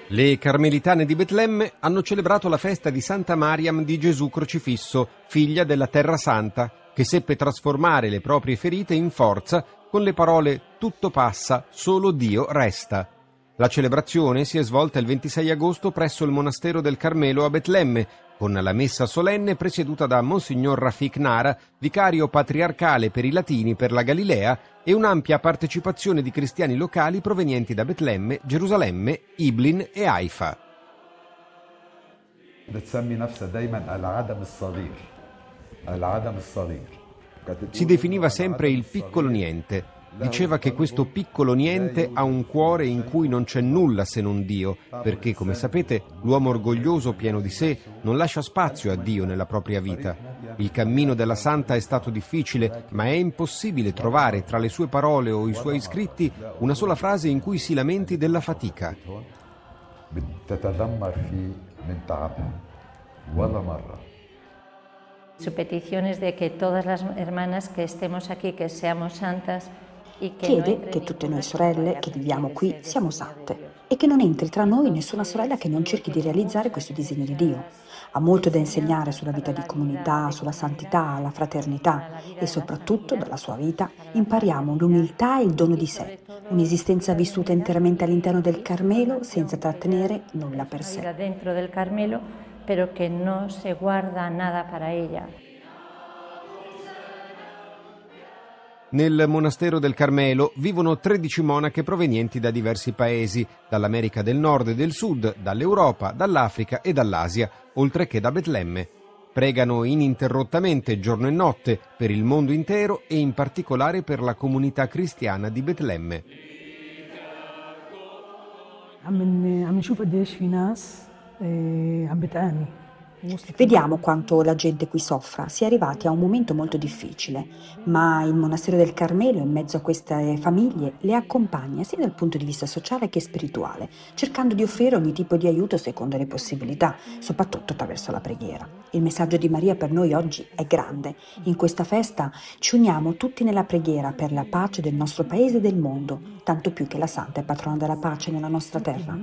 Le Carmelitane di Betlemme hanno celebrato la festa di Santa Mariam di Gesù Crocifisso, figlia della Terra Santa, che seppe trasformare le proprie ferite in forza con le parole «Tutto passa, solo Dio resta». La celebrazione si è svolta il 26 agosto presso il monastero del Carmelo a Betlemme, con la messa solenne presieduta da Monsignor Rafik Nara, vicario patriarcale per i latini per la Galilea, e un'ampia partecipazione di cristiani locali provenienti da Betlemme, Gerusalemme, Iblin e Haifa. Si definiva sempre il piccolo niente. Diceva che questo piccolo niente ha un cuore in cui non c'è nulla se non Dio, perché, come sapete, l'uomo orgoglioso, pieno di sé, non lascia spazio a Dio nella propria vita. Il cammino della santa è stato difficile, ma è impossibile trovare tra le sue parole o i suoi scritti una sola frase in cui si lamenti della fatica. Su peticiones de que todas las hermanas que estemos aquí, que seamos santas. Chiede che tutte noi sorelle che viviamo qui siamo sante e che non entri tra noi nessuna sorella che non cerchi di realizzare questo disegno di Dio. Ha molto da insegnare sulla vita di comunità, sulla santità, la fraternità e soprattutto dalla sua vita impariamo l'umiltà e il dono di sé, un'esistenza vissuta interamente all'interno del Carmelo senza trattenere nulla per sé. Dentro del Carmelo, però che non si guarda nada para ella. Nel monastero del Carmelo vivono 13 monache provenienti da diversi paesi, dall'America del Nord e del Sud, dall'Europa, dall'Africa e dall'Asia, oltre che da Betlemme. Pregano ininterrottamente giorno e notte per il mondo intero e in particolare per la comunità cristiana di Betlemme. Vediamo quanto la gente qui soffra, si è arrivati a un momento molto difficile, ma il monastero del Carmelo in mezzo a queste famiglie le accompagna sia dal punto di vista sociale che spirituale, cercando di offrire ogni tipo di aiuto secondo le possibilità, soprattutto attraverso la preghiera. Il messaggio di Maria per noi oggi è grande. In questa festa ci uniamo tutti nella preghiera per la pace del nostro paese e del mondo, tanto più che la Santa è patrona della pace nella nostra terra.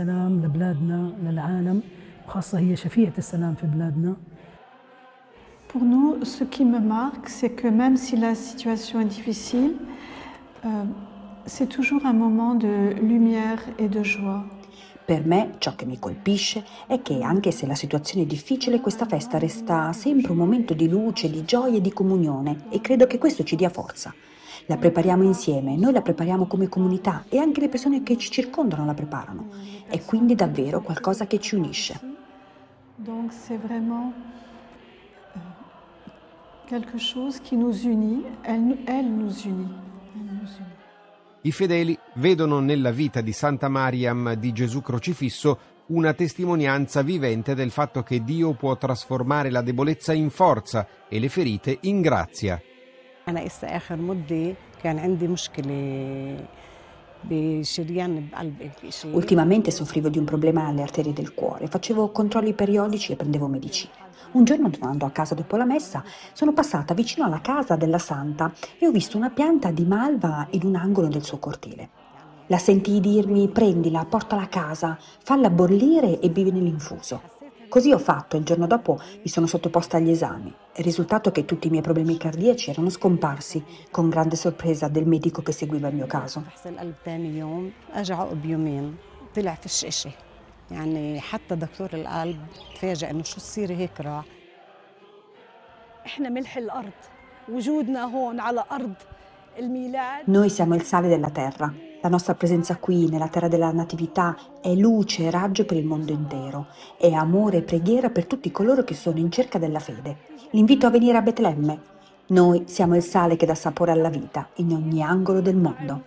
Pour nous, ce qui me marque, c'est que même si la situation est difficile, c'est toujours un moment de lumière et de joie. Per me, ciò che mi colpisce è che, anche se la situazione è difficile, questa festa resta sempre un momento di luce, di gioia e di comunione, e credo che questo ci dia forza. La prepariamo insieme, noi la prepariamo come comunità e anche le persone che ci circondano la preparano. È quindi davvero qualcosa che ci unisce. Donc c'est vraiment quelque chose qui nous unit, elle nous unit. I fedeli vedono nella vita di Santa Mariam di Gesù Crocifisso una testimonianza vivente del fatto che Dio può trasformare la debolezza in forza e le ferite in grazia. Ultimamente soffrivo di un problema alle arterie del cuore, facevo controlli periodici e prendevo medicine. Un giorno, tornando a casa dopo la messa, sono passata vicino alla casa della Santa e ho visto una pianta di malva in un angolo del suo cortile. La sentii dirmi: prendila, portala a casa, falla bollire e bevi l'infuso. Così ho fatto e il giorno dopo mi sono sottoposta agli esami. Il risultato è che tutti i miei problemi cardiaci erano scomparsi, con grande sorpresa del medico che seguiva il mio caso. Noi siamo il sale della terra. La nostra presenza qui, nella terra della natività, è luce e raggio per il mondo intero. È amore e preghiera per tutti coloro che sono in cerca della fede. L'invito a venire a Betlemme. Noi siamo il sale che dà sapore alla vita in ogni angolo del mondo.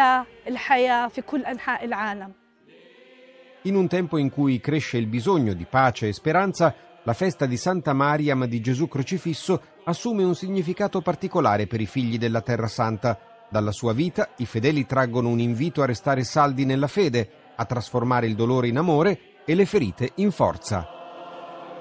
In un tempo in cui cresce il bisogno di pace e speranza, la festa di Santa Mariam di Gesù Crocifisso assume un significato particolare per i figli della Terra Santa. Dalla sua vita i fedeli traggono un invito a restare saldi nella fede, a trasformare il dolore in amore e le ferite in forza.